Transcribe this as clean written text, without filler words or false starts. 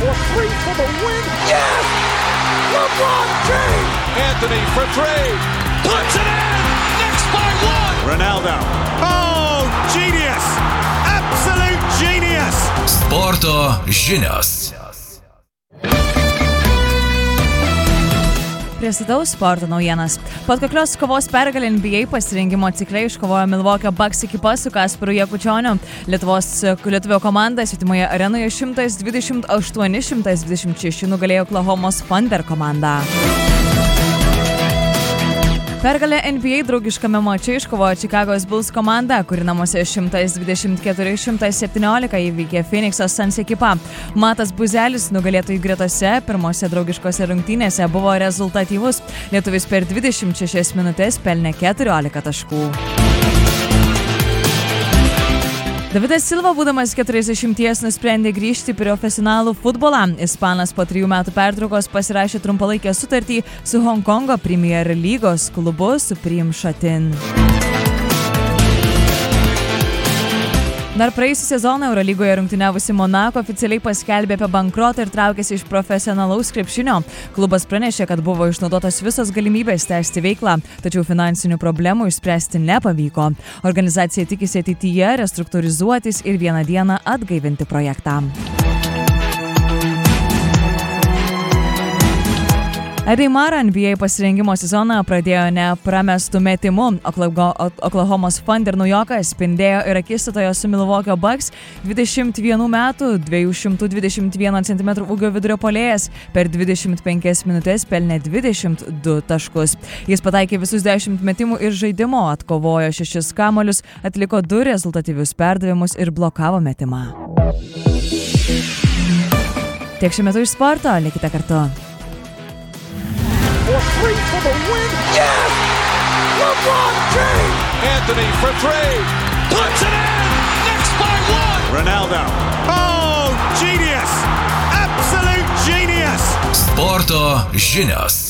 for three for the win. Yes! LeBron James! Anthony for three. Puts it in! Knicks by one! Ronaldo. Oh, genius! Absolute genius! Sporto žinios. Pristatau sporto naujienas. Po atkaklios kovos pergalę NBA pasirengimo cikle iškovojo Milwaukee Bucks ekipa su Kasparu Jakučioniu. Lietuvio komanda svetimoje arenoje 128-126 nugalėjo Oklahomos Thunder komandą. Pergalę NBA draugiškame mače iškovojo Čikagos Bulls komanda, kuri namuose 124-117 įveikė Phoenix'o Suns ekipą. Matas Buzelis nugalėtojų gretose pirmose draugiškose rungtynėse buvo rezultatyvus. Lietuvis per 26 minutės pelnė 14 taškų. Davidas Silva, būdamas 40, nusprendė grįžti į profesionalų futbolą. Ispanas po 3 metų pertraukos pasirašė trumpalaikę sutartį su Honkongo Premier lygos klubu Supreme Šatin. Dar praėjusį sezoną Eurolygoje rungtyniavusi Monako oficialiai paskelbė apie bankrotą ir traukėsi iš profesionalaus krepšinio. Klubas pranešė, kad buvo išnaudotos visos galimybės tęsti veiklą, tačiau finansinių problemų išspręsti nepavyko. Organizacija tikisi ateityje restruktūrizuotis ir vieną dieną atgaivinti projektą. Adeimara NBA pasirengimo sezoną pradėjo nepramestų metimų. Oklahomos Thunder naujokas spindėjo ir akistatoje su Milwaukee Bucks 21 metų, 221 cm ūgio vidurio puolėjas per 25 minutės pelnė 22 taškus. Jis pataikė visus 10 metimų ir žaidimo, atkovojo 6 kamuolius, atliko 2 rezultatyvius perdavimus ir blokavo metimą. Tiek šiuo metu iš sporto, likite kartu. For three for the win. Yes! LeBron James! Anthony for three. Puts it in! Knicks by one! Ronaldo. Oh, genius! Absolute genius! Sporto žinios.